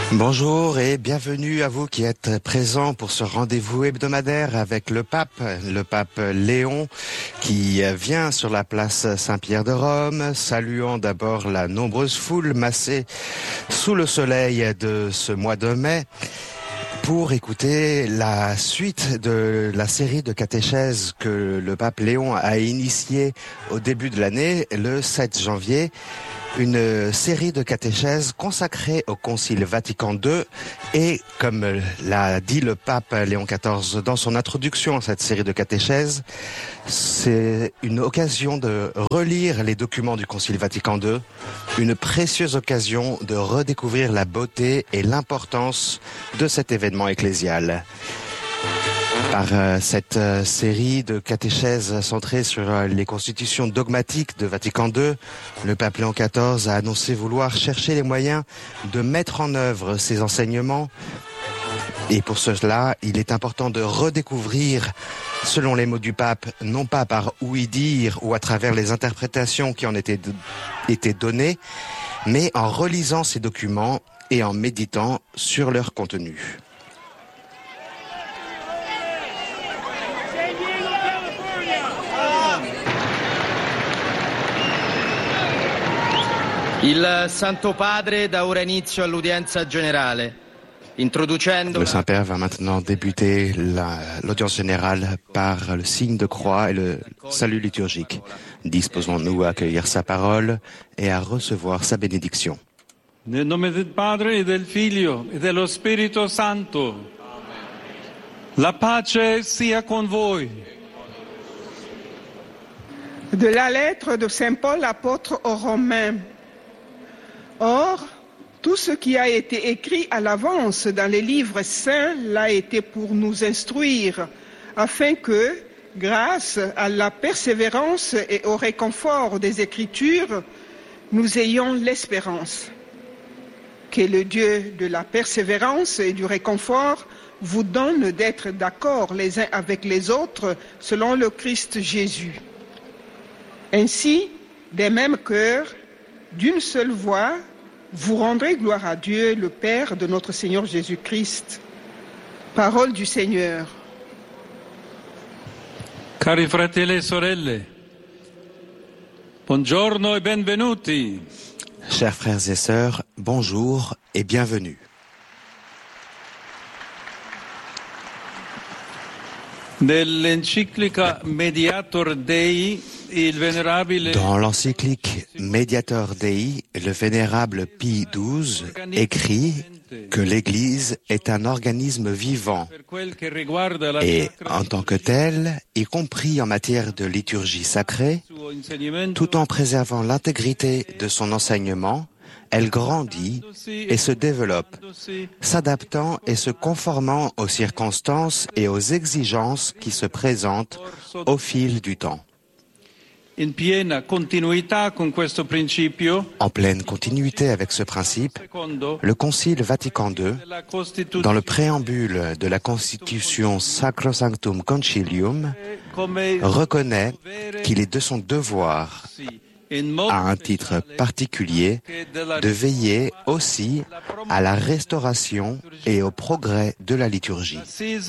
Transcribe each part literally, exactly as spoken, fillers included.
Bonjour et bienvenue à vous qui êtes présents pour ce rendez-vous hebdomadaire avec le pape, le pape Léon, qui vient sur la place Saint-Pierre de Rome, saluant d'abord la nombreuse foule massée sous le soleil de ce mois de mai, pour écouter la suite de la série de catéchèses que le pape Léon a initiée au début de l'année, le sept janvier. Une série de catéchèses consacrée au Concile Vatican deux et, comme l'a dit le pape Léon quatorze dans son introduction à cette série de catéchèses, c'est une occasion de relire les documents du Concile Vatican deux, une précieuse occasion de redécouvrir la beauté et l'importance de cet événement ecclésial. Par euh, cette euh, série de catéchèses centrées sur euh, les constitutions dogmatiques de Vatican deux, le pape Léon quatorze a annoncé vouloir chercher les moyens de mettre en œuvre ces enseignements. Et pour cela, il est important de redécouvrir, selon les mots du pape, non pas par ouï-dire ou à travers les interprétations qui en étaient, étaient données, mais en relisant ces documents et en méditant sur leur contenu. Il Santo Padre dà ora inizio all'udienza generale, introducendo... Le Saint-Père va maintenant débuter la, l'audience générale par le signe de croix et le salut liturgique. Disposons-nous à accueillir sa parole et à recevoir sa bénédiction. Nel nome del Padre e del Figlio e dello Spirito Santo. La pace sia con voi. De la lettre de Saint Paul, apôtre aux Romains. Or, tout ce qui a été écrit à l'avance dans les livres saints l'a été pour nous instruire, afin que, grâce à la persévérance et au réconfort des Écritures, nous ayons l'espérance. Que le Dieu de la persévérance et du réconfort vous donne d'être d'accord les uns avec les autres selon le Christ Jésus. Ainsi, des mêmes cœurs, d'une seule voix, vous rendrez gloire à Dieu, le Père de notre Seigneur Jésus-Christ. Parole du Seigneur. Cari fratelli e sorelle, buongiorno e benvenuti. Chers frères et sœurs, bonjour et bienvenue. Nell'enciclica Mediator Dei, il vénérable... Dans l'encyclique Mediator Dei, le vénérable Pie douze écrit que l'Église est un organisme vivant et, en tant que tel, y compris en matière de liturgie sacrée, tout en préservant l'intégrité de son enseignement, elle grandit et se développe, s'adaptant et se conformant aux circonstances et aux exigences qui se présentent au fil du temps. In piena continuità con questo principio, en pleine continuité avec ce principe, le Concile Vatican deux, dans le préambule de la Constitution Sacrosanctum Concilium, reconnaît qu'il est de son devoir, à un titre particulier, de veiller aussi à la restauration et au progrès de la liturgie.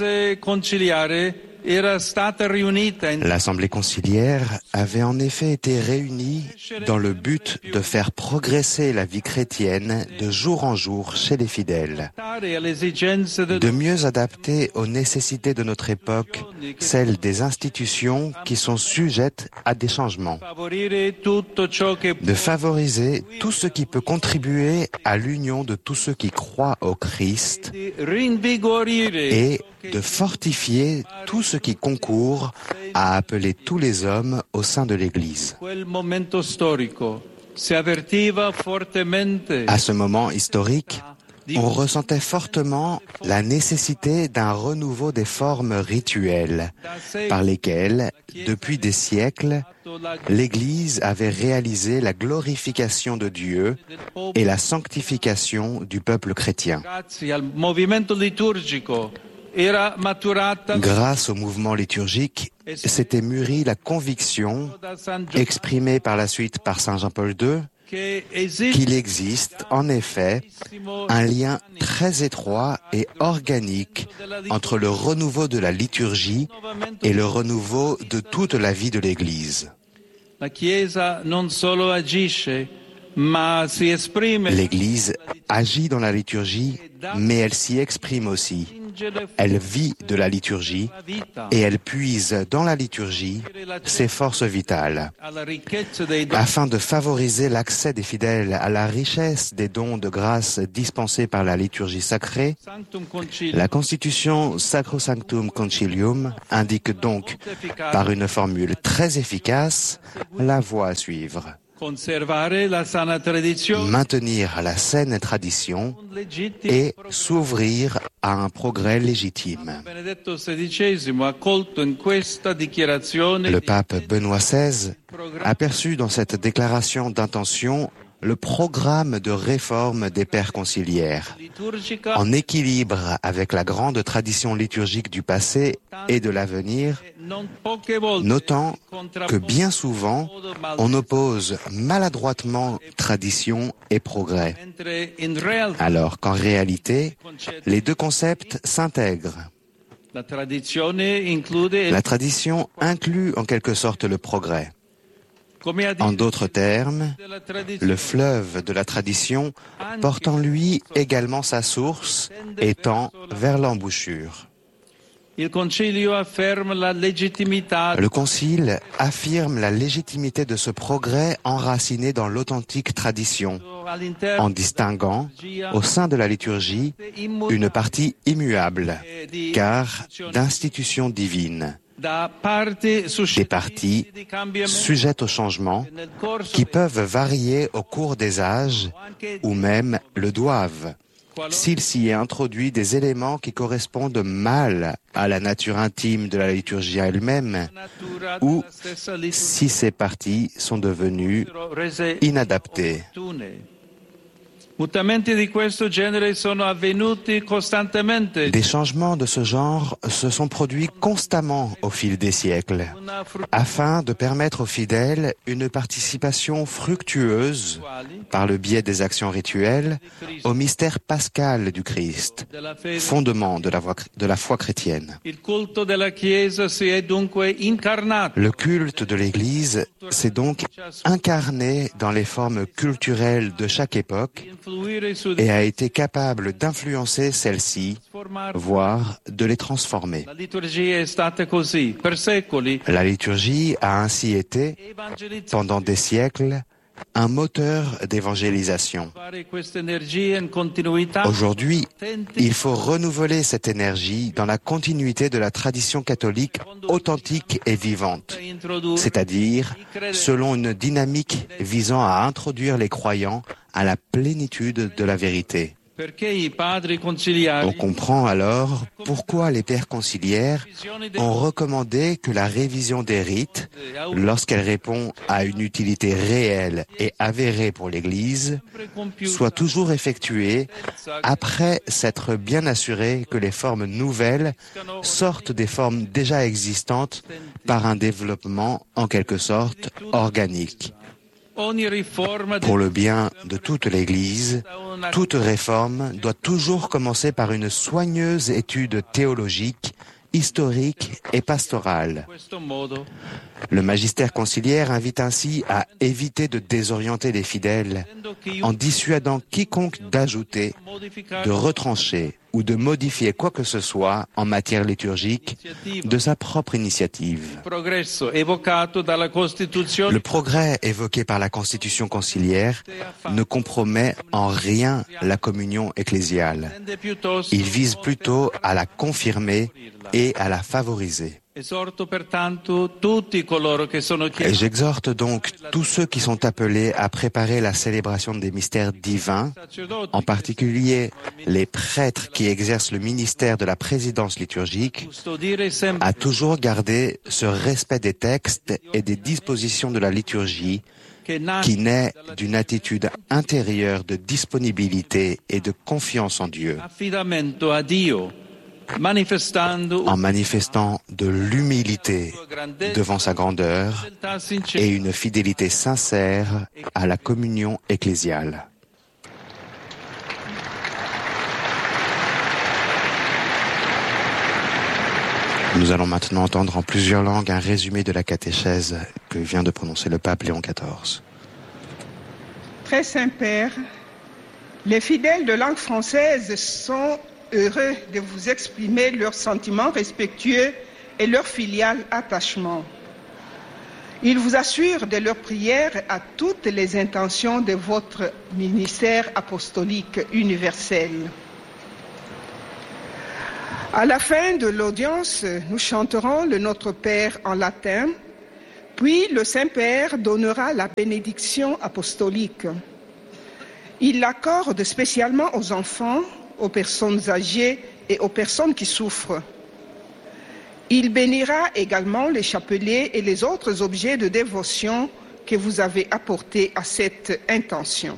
L'Assemblée conciliaire avait en effet été réunie dans le but de faire progresser la vie chrétienne de jour en jour chez les fidèles, de mieux adapter aux nécessités de notre époque celles des institutions qui sont sujettes à des changements, de favoriser tout ce qui peut contribuer à l'union de tous ceux qui croient au Christ et de fortifier tout ce qui concourt à appeler tous les hommes au sein de l'Église. À ce moment historique, on ressentait fortement la nécessité d'un renouveau des formes rituelles par lesquelles, depuis des siècles, l'Église avait réalisé la glorification de Dieu et la sanctification du peuple chrétien. Grâce au mouvement liturgique, s'était mûrie la conviction, exprimée par la suite par saint Jean-Paul deux, qu'il existe en effet un lien très étroit et organique entre le renouveau de la liturgie et le renouveau de toute la vie de l'Église. L'Église agit dans la liturgie, mais elle s'y exprime aussi. Elle vit de la liturgie et elle puise dans la liturgie ses forces vitales. Afin de favoriser l'accès des fidèles à la richesse des dons de grâce dispensés par la liturgie sacrée, la Constitution Sacrosanctum Concilium indique donc, par une formule très efficace, la voie à suivre. Maintenir la saine tradition et s'ouvrir à un progrès légitime. Le pape Benoît seize a perçu dans cette déclaration d'intention le programme de réforme des pères conciliaires, en équilibre avec la grande tradition liturgique du passé et de l'avenir, notant que bien souvent, on oppose maladroitement tradition et progrès, alors qu'en réalité, les deux concepts s'intègrent. La tradition inclut en quelque sorte le progrès. En d'autres termes, le fleuve de la tradition porte en lui également sa source et tend vers l'embouchure. Le Concile affirme la légitimité de ce progrès enraciné dans l'authentique tradition, en distinguant, au sein de la liturgie, une partie immuable, car d'institution divine. Des parties sujettes au changement qui peuvent varier au cours des âges ou même le doivent s'il s'y est introduit des éléments qui correspondent mal à la nature intime de la liturgie elle-même ou si ces parties sont devenues inadaptées. Des changements de ce genre se sont produits constamment au fil des siècles, afin de permettre aux fidèles une participation fructueuse, par le biais des actions rituelles, au mystère pascal du Christ, fondement de la, voie, de la foi chrétienne. Le culte de l'Église s'est donc incarné dans les formes culturelles de chaque époque, et a été capable d'influencer celles-ci, voire de les transformer. La liturgie a ainsi été, pendant des siècles, un moteur d'évangélisation. Aujourd'hui, il faut renouveler cette énergie dans la continuité de la tradition catholique authentique et vivante, c'est-à-dire selon une dynamique visant à introduire les croyants à la plénitude de la vérité. On comprend alors pourquoi les pères conciliaires ont recommandé que la révision des rites, lorsqu'elle répond à une utilité réelle et avérée pour l'Église, soit toujours effectuée après s'être bien assuré que les formes nouvelles sortent des formes déjà existantes par un développement en quelque sorte organique. Pour le bien de toute l'Église, toute réforme doit toujours commencer par une soigneuse étude théologique, historique et pastorale. Le magistère conciliaire invite ainsi à éviter de désorienter les fidèles en dissuadant quiconque d'ajouter, de retrancher ou de modifier quoi que ce soit en matière liturgique de sa propre initiative. Le progrès évoqué par la Constitution conciliaire ne compromet en rien la communion ecclésiale. Il vise plutôt à la confirmer et à la favoriser. Et j'exhorte donc tous ceux qui sont appelés à préparer la célébration des mystères divins, en particulier les prêtres qui exercent le ministère de la présidence liturgique, à toujours garder ce respect des textes et des dispositions de la liturgie qui naît d'une attitude intérieure de disponibilité et de confiance en Dieu. en manifestant de l'humilité devant sa grandeur et une fidélité sincère à la communion ecclésiale. Nous allons maintenant entendre en plusieurs langues un résumé de la catéchèse que vient de prononcer le pape Léon quatorze. Très Saint-Père, les fidèles de langue française sont heureux de vous exprimer leurs sentiments respectueux et leur filial attachement. Ils vous assurent de leur prière à toutes les intentions de votre ministère apostolique universel. À la fin de l'audience, nous chanterons le Notre Père en latin, puis le Saint-Père donnera la bénédiction apostolique. Il l'accorde spécialement aux enfants, aux personnes âgées et aux personnes qui souffrent. Il bénira également les chapelets et les autres objets de dévotion que vous avez apportés à cette intention.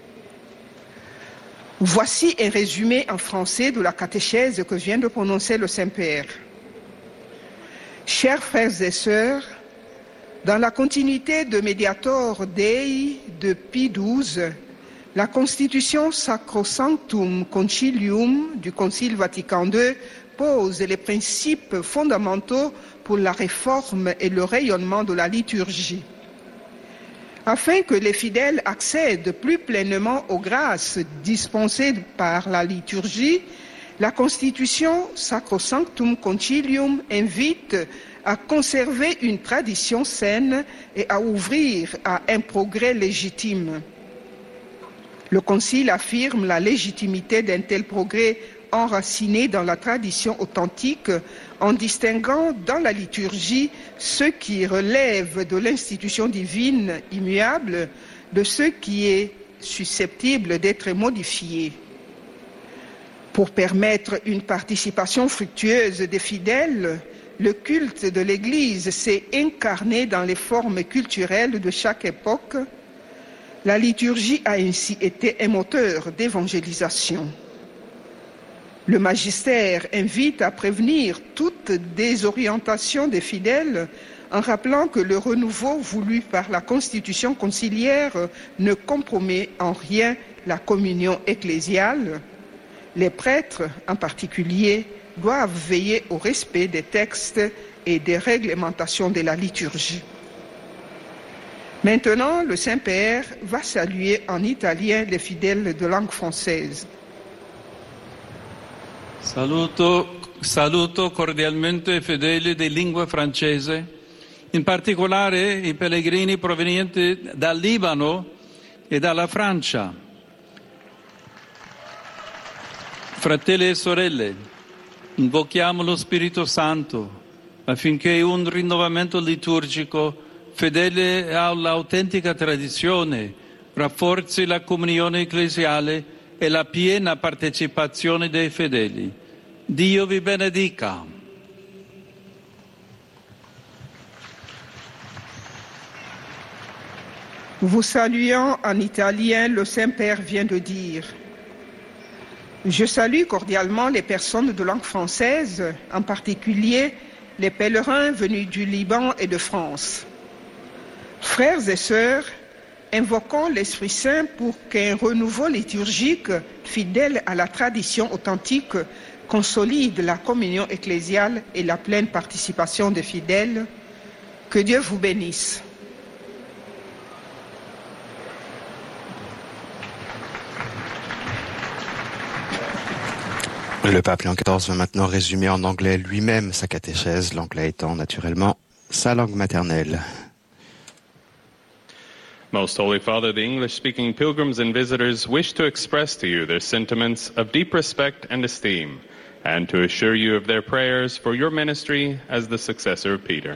Voici un résumé en français de la catéchèse que vient de prononcer le Saint-Père. Chers frères et sœurs, dans la continuité de Mediator Dei de Pie douze, la Constitution Sacrosanctum Concilium du Concile Vatican deux pose les principes fondamentaux pour la réforme et le rayonnement de la liturgie. Afin que les fidèles accèdent plus pleinement aux grâces dispensées par la liturgie, la Constitution Sacrosanctum Concilium invite à conserver une tradition saine et à ouvrir à un progrès légitime. Le Concile affirme la légitimité d'un tel progrès enraciné dans la tradition authentique en distinguant dans la liturgie ce qui relève de l'institution divine immuable de ce qui est susceptible d'être modifié. Pour permettre une participation fructueuse des fidèles, le culte de l'Église s'est incarné dans les formes culturelles de chaque époque. La liturgie a ainsi été un moteur d'évangélisation. Le magistère invite à prévenir toute désorientation des fidèles en rappelant que le renouveau voulu par la Constitution conciliaire ne compromet en rien la communion ecclésiale. Les prêtres, en particulier, doivent veiller au respect des textes et des réglementations de la liturgie. Maintenant, le Saint-Père va saluer en italien les fidèles de langue française. Saluto, saluto cordialmente i fedeli di lingua francese, in particolare i pellegrini provenienti dal Libano e dalla Francia. Fratelli e sorelle, invochiamo lo Spirito Santo affinché un rinnovamento liturgico fedele all'autentica tradizione rafforzi la comunione ecclesiale e la piena partecipazione dei fedeli. Dio vi benedica. Vous saluant en italien, le Saint-Père vient de dire « Je salue cordialement les personnes de langue française, en particulier les pèlerins venus du Liban et de France. Frères et sœurs, invoquons l'Esprit Saint pour qu'un renouveau liturgique fidèle à la tradition authentique consolide la communion ecclésiale et la pleine participation des fidèles. Que Dieu vous bénisse. Le pape Léon quatorze va maintenant résumer en anglais lui-même sa catéchèse, l'anglais étant naturellement sa langue maternelle. Most Holy Father, the English-speaking pilgrims and visitors wish to express to you their sentiments of deep respect and esteem, and to assure you of their prayers for your ministry as the successor of Peter.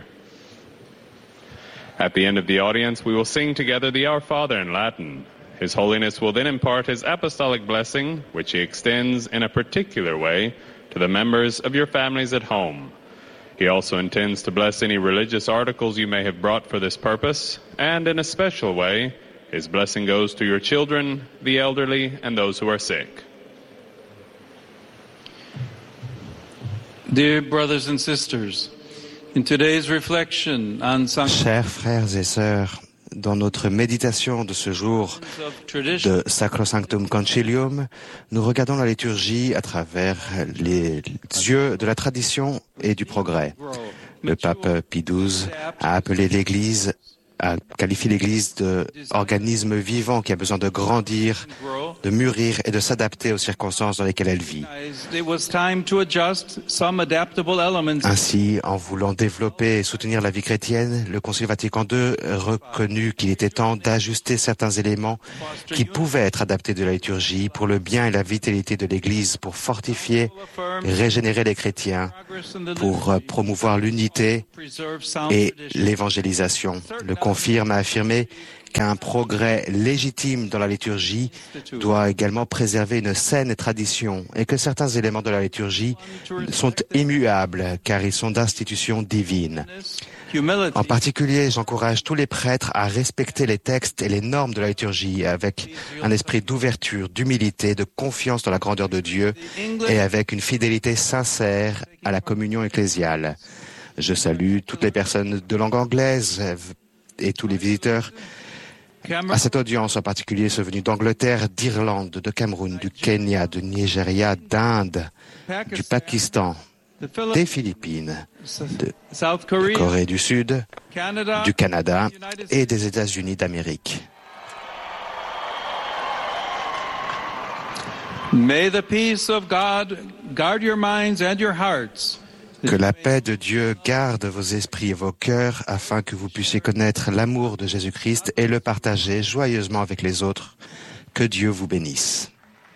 At the end of the audience, we will sing together the Our Father in Latin. His Holiness will then impart his apostolic blessing, which he extends in a particular way to the members of your families at home. He also intends to bless any religious articles you may have brought for this purpose, and in a special way, his blessing goes to your children, the elderly, and those who are sick. Dear brothers and sisters, in today's reflection on Chers frères et sœurs, dans notre méditation de ce jour de Sacrosanctum Concilium, nous regardons la liturgie à travers les yeux de la tradition et du progrès. Le pape Pie douze a appelé l'Église, a qualifié l'Église d'organisme vivant qui a besoin de grandir, de mûrir et de s'adapter aux circonstances dans lesquelles elle vit. Ainsi, en voulant développer et soutenir la vie chrétienne, le Concile Vatican deux a reconnu qu'il était temps d'ajuster certains éléments qui pouvaient être adaptés de la liturgie pour le bien et la vitalité de l'Église, pour fortifier et régénérer les chrétiens, pour promouvoir l'unité et l'évangélisation. Le confirme a affirmé qu'un progrès légitime dans la liturgie doit également préserver une saine tradition et que certains éléments de la liturgie sont immuables car ils sont d'institution divine. En particulier, j'encourage tous les prêtres à respecter les textes et les normes de la liturgie avec un esprit d'ouverture, d'humilité, de confiance dans la grandeur de Dieu et avec une fidélité sincère à la communion ecclésiale. Je salue toutes les personnes de langue anglaise et tous les visiteurs à cette audience, en particulier ceux venus d'Angleterre, d'Irlande, de Cameroun, du Kenya, de Nigeria, d'Inde, du Pakistan, des Philippines, de Corée du Sud, du Canada et des États-Unis d'Amérique. May the peace of God guard your minds and your hearts. Que la paix de Dieu garde vos esprits et vos cœurs afin que vous puissiez connaître l'amour de Jésus-Christ et le partager joyeusement avec les autres. Que Dieu vous bénisse.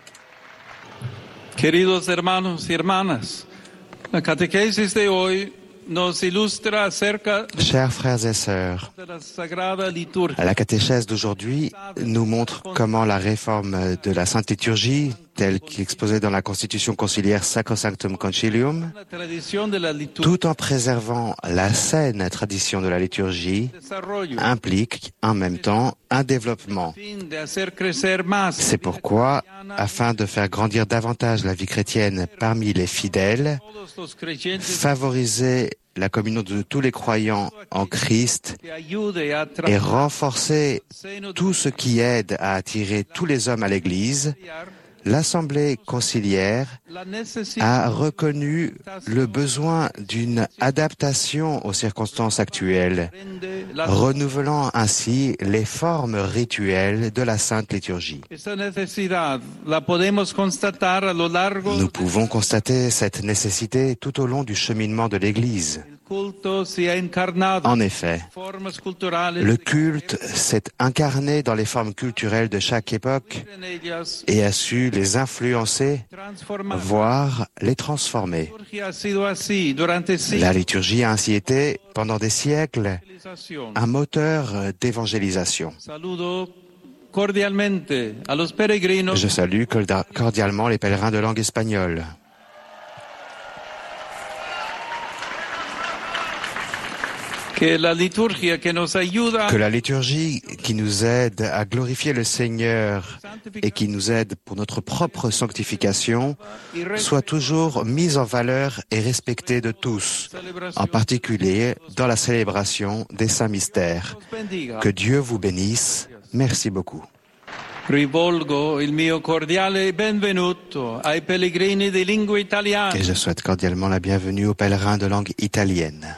Queridos hermanos y hermanas, la catequesis de hoy nos ilustra acerca Chers frères et sœurs, de la Sagrada Liturgia. la catéchèse d'aujourd'hui nous montre comment la réforme de la Sainte Liturgie, telle qu'exposée dans la Constitution conciliaire Sacrosanctum Concilium, La tradición de la liturgia tout en préservant la saine tradition de la liturgie, implique en même temps un développement. fin de hacer crecer más C'est pourquoi, afin de faire grandir davantage la vie chrétienne parmi les fidèles, todos los creyentes favoriser la communion de tous les croyants en Christ que ayude a et trabajar renforcer tout ce qui aide à attirer tous les hommes à l'Église, l'Assemblée conciliaire la necesidad a reconnu le besoin d'une adaptation aux circonstances actuelles, de la renouvelant ainsi les formes rituelles de la Sainte Liturgie. Esta necesidad la podemos constatar a lo largo Nous pouvons constater cette nécessité tout au long du cheminement de l'Église. del culto se ha encarnado En effet, formas culturales le culte s'est incarné dans les formes culturelles de chaque époque en ellas et a su les influencer, transformar. voire les transformer. La liturgia ha sido así durante La siglos. liturgie a ainsi été, pendant des siècles, Evangelización. un moteur d'évangélisation. Saludo cordialmente a los peregrinos Je salue corda- cordialement les pèlerins de langue espagnole. que la liturgia que nos ayuda Que la liturgie qui nous aide à glorifier le Seigneur et qui nous aide pour notre propre sanctification y soit toujours mise en valeur et respectée de tous, en particulier dans la célébration des saints mystères. bendiga. Que Dieu vous bénisse. Merci beaucoup. Rivolgo il mio cordiale benvenuto ai pellegrini di lingua italiana. Et je souhaite cordialement la bienvenue aux pèlerins de langue italienne.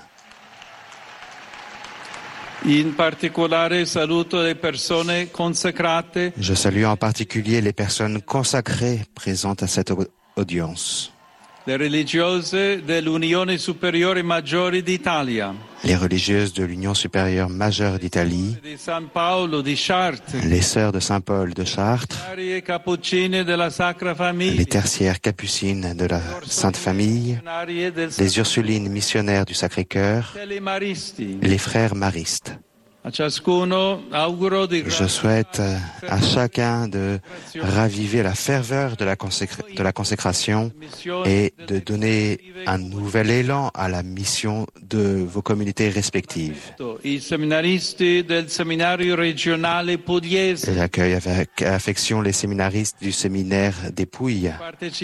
In particolare saluto le persone consacrate Je salue en particulier les personnes consacrées présentes à cette au- audience. le religiose dell'Unione Superiore Maggiore d'Italia, Les religieuses de l'Union supérieure majeure d'Italie, di San Paolo di Chartres, les sœurs de Saint-Paul de Chartres, e Cappuccine della Sacra les Famiglia, tertiaires capucines de la Sainte Famille, missionarie del les Ursulines missionnaires du Sacré-Cœur, Sanctelli Maristi, les frères maristes. Je souhaite à chacun de raviver la ferveur de la, consécr- de la consécration et de donner un nouvel élan à la mission de vos communautés respectives. Et j'accueille avec affection les séminaristes du séminaire des Pouilles,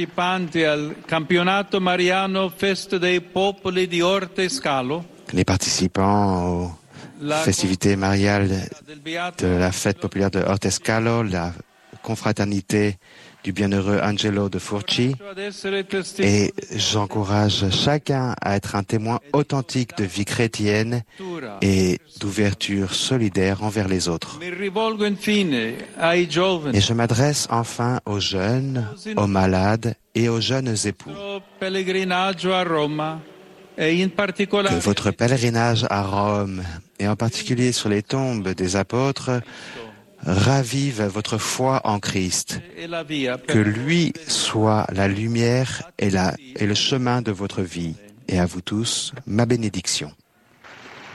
les participants aux festivités mariales de la fête populaire de Ortescalo, la confraternité du bienheureux Angelo de Furci, et j'encourage chacun à être un témoin authentique de vie chrétienne et d'ouverture solidaire envers les autres. Et je m'adresse enfin aux jeunes, aux malades et aux jeunes époux. Que votre pèlerinage à Rome, et en particulier sur les tombes des apôtres, ravive votre foi en Christ. Que lui soit la lumière et, la, et le chemin de votre vie. Et à vous tous, ma bénédiction.